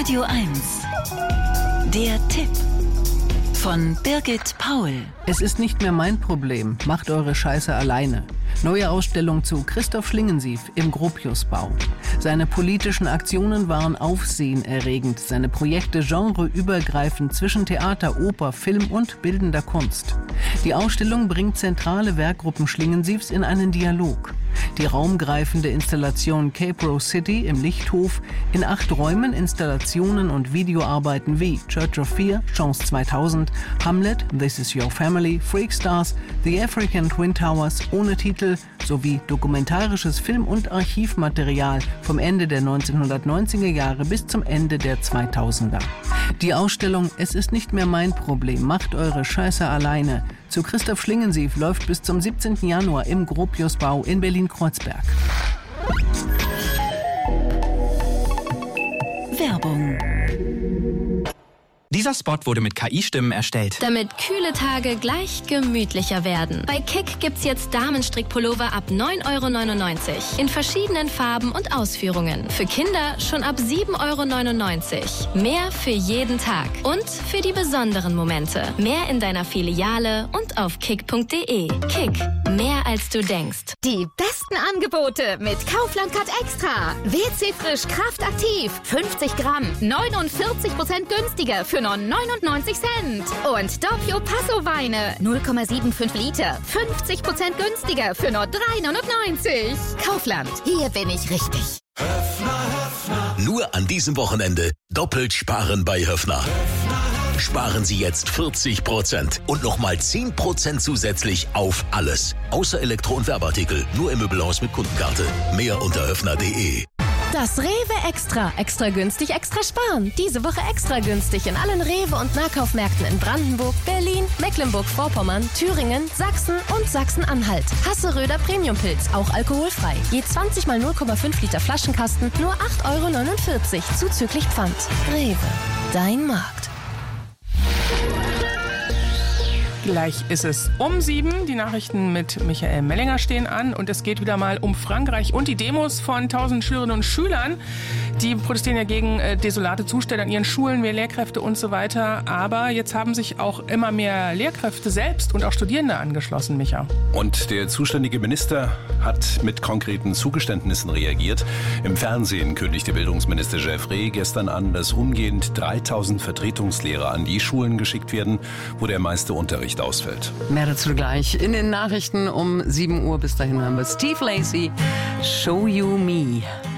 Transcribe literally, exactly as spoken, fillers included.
Radio eins. Der Tipp von Birgit Paul. Es ist nicht mehr mein Problem. Macht eure Scheiße alleine. Neue Ausstellung zu Christoph Schlingensief im Gropiusbau. Seine politischen Aktionen waren aufsehenerregend. Seine Projekte genreübergreifend zwischen Theater, Oper, Film und bildender Kunst. Die Ausstellung bringt zentrale Werkgruppen Schlingensiefs in einen Dialog. Die raumgreifende Installation Cape Rose City im Lichthof, in acht Räumen Installationen und Videoarbeiten wie Church of Fear, Chance zweitausend, Hamlet, This is Your Family, Freakstars, The African Twin Towers ohne Titel sowie dokumentarisches Film- und Archivmaterial vom Ende der neunzehnhundertneunziger Jahre bis zum Ende der zweitausender. Die Ausstellung Es ist nicht mehr mein Problem, macht eure Scheiße alleine zu Christoph Schlingensief läuft bis zum siebzehnten Januar im Gropiusbau in Berlin-Kreuzberg. Werbung. Dieser Spot wurde mit K I-Stimmen erstellt. Damit kühle Tage gleich gemütlicher werden. Bei Kick gibt's jetzt Damenstrickpullover ab neun Euro neunundneunzig. In verschiedenen Farben und Ausführungen. Für Kinder schon ab sieben Euro neunundneunzig. Mehr für jeden Tag. Und für die besonderen Momente. Mehr in deiner Filiale und auf kick punkt de. Kick. Mehr als du denkst. Die besten Angebote mit Kaufland Card Extra. W C Frisch Kraft Aktiv. fünfzig Gramm. neunundvierzig Prozent günstiger für nur neunundneunzig Cent. Und Doppio Passo Weine. null Komma fünfundsiebzig Liter. fünfzig Prozent günstiger für nur drei neunundneunzig. Kaufland. Hier bin ich richtig. Höffner, Höffner. Nur an diesem Wochenende doppelt sparen bei Höffner. Höffner. Sparen Sie jetzt vierzig Prozent und nochmal zehn Prozent zusätzlich auf alles. Außer Elektro- und Werbeartikel. Nur im Möbelhaus mit Kundenkarte. Mehr unter höffner punkt de. Das Rewe Extra. Extra günstig, extra sparen. Diese Woche extra günstig in allen Rewe- und Nahkaufmärkten in Brandenburg, Berlin, Mecklenburg-Vorpommern, Thüringen, Sachsen und Sachsen-Anhalt. Hasseröder Premiumpilz, auch alkoholfrei. Je zwanzig mal null Komma fünf Liter Flaschenkasten, nur acht Euro neunundvierzig, zuzüglich Pfand. Rewe, dein Markt. Gleich ist es um sieben. Die Nachrichten mit Michael Mellinger stehen an und es geht wieder mal um Frankreich und die Demos von tausend Schülerinnen und Schülern. Die protestieren ja gegen äh, desolate Zustände an ihren Schulen, mehr Lehrkräfte und so weiter. Aber jetzt haben sich auch immer mehr Lehrkräfte selbst und auch Studierende angeschlossen, Micha. Und der zuständige Minister hat mit konkreten Zugeständnissen reagiert. Im Fernsehen kündigte Bildungsminister Geoffrey gestern an, dass umgehend dreitausend Vertretungslehrer an die Schulen geschickt werden, wo der meiste Unterricht ausfällt. Mehr dazu gleich in den Nachrichten um sieben Uhr. Bis dahin haben wir Steve Lacy, Show You Me.